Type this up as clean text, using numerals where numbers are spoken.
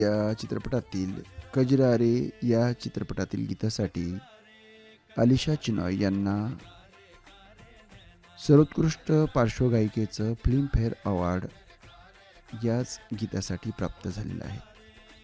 या चित्रपटातील कजरारे या चित्रपटातील गीतासाठी अलिशा चिनॉय यांना सर्वोत्कृष्ट पार्श्वगायिकेचं फिल्मफेअर अवॉर्ड याच गीतासाठी प्राप्त झालेलं आहे.